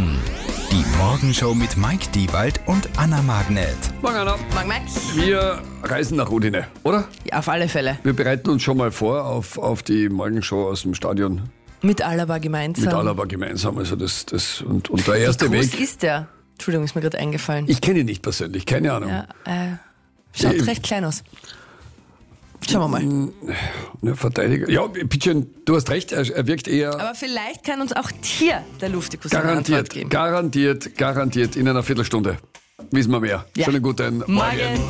Morgen. Die Morgenshow mit Mike Diewald und Anna Magnet. Morgen, Anna. Morgen, Max. Wir reisen nach Udine, oder? Ja, auf alle Fälle. Wir bereiten uns schon mal vor auf die Morgenshow aus dem Stadion. Mit Alaba gemeinsam. Mit Alaba gemeinsam. Also und der erste Wie groß Weg. ist der? Entschuldigung, ist mir gerade eingefallen. Ich kenne ihn nicht persönlich, keine Ahnung. Ja, schaut recht klein aus. Schauen wir mal. Ne, Verteidiger. Ja, bitte, du hast recht, er wirkt eher Aber vielleicht kann uns auch hier der Luftikus eine Antwort geben. garantiert in einer Viertelstunde. Wissen wir mehr. Ja. Schönen guten Morgen. Morgen.